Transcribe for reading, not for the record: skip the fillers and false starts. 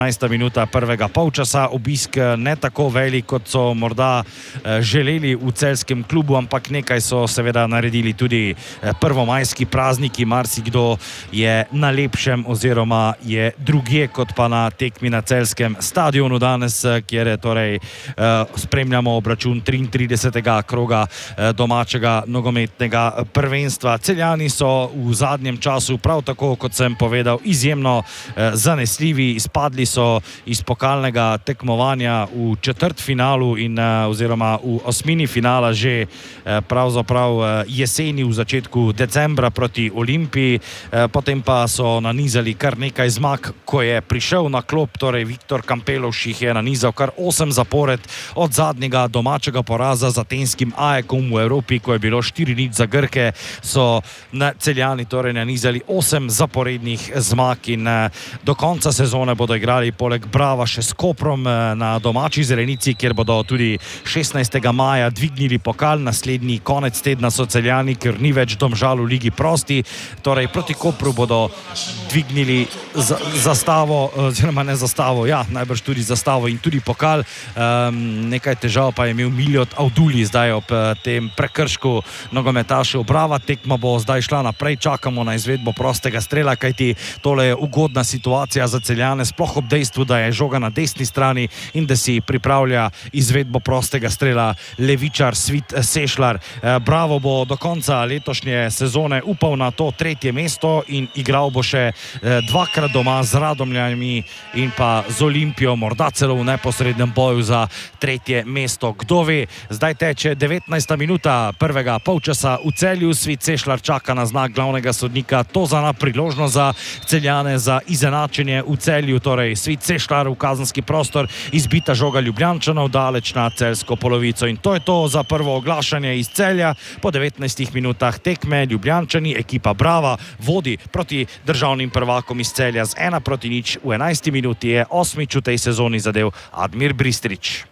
15. minuta prvega polčasa, obisk ne tako velik, kot so morda želeli v celjskem klubu, ampak nekaj so seveda naredili tudi prvomajski prazniki. Marsikdo je na lepšem oziroma je drugje kot pa na tekmi na celjskem stadionu danes, kjer torej spremljamo obračun 33. kroga domačega nogometnega prvenstva. Celjani so v zadnjem času prav tako, kot sem povedal, izjemno zanesljivi. Izpadli so iz pokalnega tekmovanja v četrtfinalu in oziroma v osmini finala že pravzaprav jeseni v začetku decembra proti Olimpiji. Potem pa so nanizali kar nekaj zmag, ko je prišel na klop, torej Viktor Kampelovš jih je nanizal kar 8 zapored od zadnjega domačega poraza z atenskim AEK-om v Evropi, ko je bilo 4-0 za Grke, so Celjani torej nanizali 8 zaporednih zmag in do konca sezone bodo igrali poleg Brava še s Koprom na domači Zelenici, kjer bodo tudi 16. maja dvignili pokal. Naslednji konec tedna so Celjani, ker ni več Domžal v ligi prosti, torej proti Kopru bodo dvignili zastavo, oziroma ne zastavo, ja, najbrž tudi zastavo in tudi pokal. Nekaj težav pa je imel Miljot Avduli zdaj ob tem prekršku nogometašev Brava. Tekma bo zdaj šla naprej, čakamo na izvedbo prostega strela, kajti tole je ugodna situacija za Celjane, sploh ob dejstvu, da je žoga na desni strani in da si pripravlja izvedbo prostega strela levičar Svit Sešljar. Bravo bo do konca letošnje sezone upal na to 3. mesto in igral bo še dvakrat doma z Radomljami in pa z Olimpijo, morda celo v neposrednem boju za 3. mesto. Kdo ve, zdaj teče 19. minuta prvega polčasa v Celju. Svit Sešljar čaka na znak glavnega sodnika Tozana, priložnost za Celjane za izenačenje v Celju, torej Svit Sešljar v kazenski prostor, izbita žoga Ljubljančanov daleč na celjsko polovico in to je to za prvo oglašanje iz Celja. Po 19 minutah tekme Ljubljančani, ekipa Brava, vodi proti državnim prvakom iz Celja z 1-0. V 11. minuti je osmič v tej sezoni zadel Admir Bristrič.